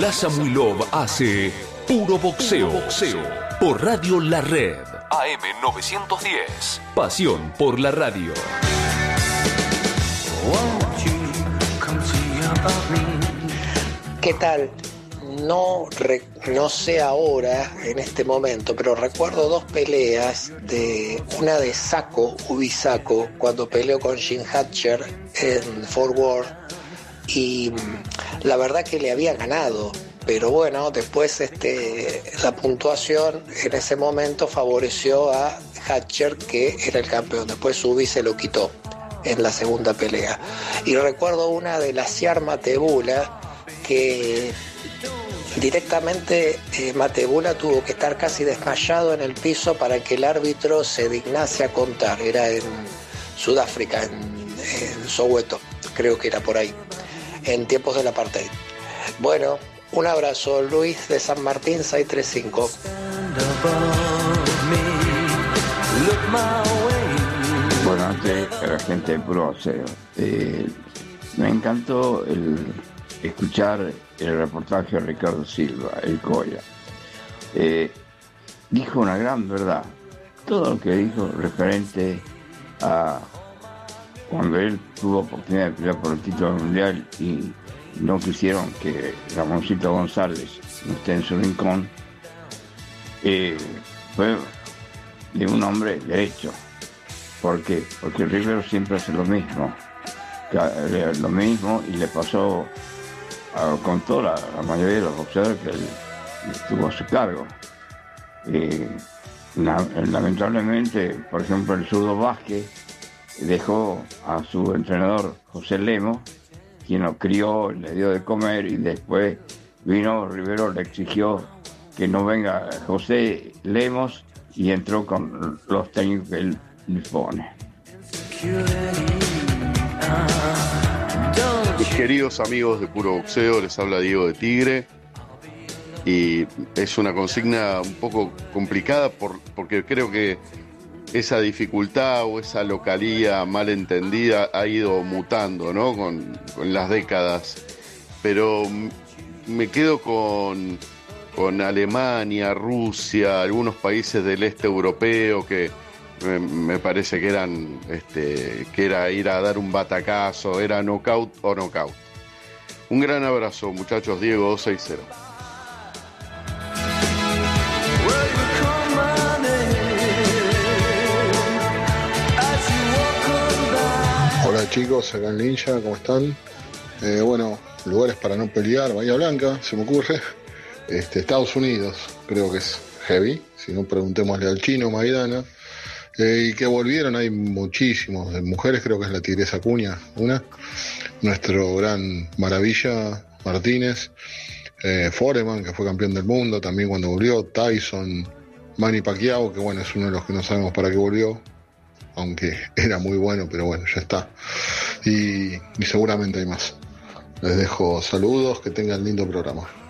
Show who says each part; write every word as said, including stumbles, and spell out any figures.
Speaker 1: Nicolás Samuilov hace Puro Boxeo, Boxeo por Radio La Red. A M novecientos diez. Pasión por la radio.
Speaker 2: ¿Qué tal? No, re, no sé ahora, en este momento, pero recuerdo dos peleas, de una de Sacco, Ubi Sacco, cuando peleó con Jim Hatcher en Fort Worth, y la verdad que le había ganado, pero bueno, después este, la puntuación en ese momento favoreció a Hatcher, que era el campeón. Después Ubi se lo quitó en la segunda pelea. Y recuerdo una de la Siar Matebula, que directamente eh, Matebula tuvo que estar casi desmayado en el piso para que el árbitro se dignase a contar. Era en Sudáfrica, en, en Soweto, creo que era por ahí, en tiempos del apartheid. Bueno, un abrazo, Luis de San Martín seiscientos treinta y cinco.
Speaker 3: Bueno, antes a la gente de Puro Boxeo, eh, me encantó el escuchar el reportaje de Ricardo Silva, el Coya. Eh, dijo una gran verdad. Todo lo que dijo referente a cuando él tuvo oportunidad de pelear por el título mundial y no quisieron que Ramoncito González esté en su rincón, eh, fue de un hombre derecho. ¿Por qué? Porque Rivero siempre hace lo mismo, lo mismo y le pasó a, con toda la, la mayoría de los boxeadores que él estuvo a su cargo. Eh, la, lamentablemente, por ejemplo, el zurdo Vázquez dejó a su entrenador José Lemos, quien lo crió, le dio de comer, y después vino Rivero, le exigió que no venga José Lemos y entró con los técnicos que él dispone.
Speaker 4: Mis queridos amigos de Puro Boxeo, les habla Diego de Tigre, y es una consigna un poco complicada por, porque creo que esa dificultad o esa localía mal entendida ha ido mutando, ¿no? con, con las décadas, pero me quedo con, con Alemania, Rusia, algunos países del este europeo que me, me parece que eran este, que era ir a dar un batacazo, era knockout o knockout. Un gran abrazo, muchachos. Diego doscientos sesenta.
Speaker 5: Hola chicos, acá en Lincha, ¿cómo están? Eh, bueno, lugares para no pelear, Bahía Blanca, se me ocurre. Este, Estados Unidos, creo que es heavy, si no preguntémosle al chino Maidana. Eh, y que volvieron, hay muchísimos. De mujeres creo que es la Tigresa Acuña, una. Nuestro gran maravilla, Martínez. Eh, Foreman, que fue campeón del mundo también cuando volvió. Tyson, Manny Pacquiao, que bueno, es uno de los que no sabemos para qué volvió, aunque era muy bueno, pero bueno, ya está. Y, y seguramente hay más. Les dejo saludos, que tengan lindo programa.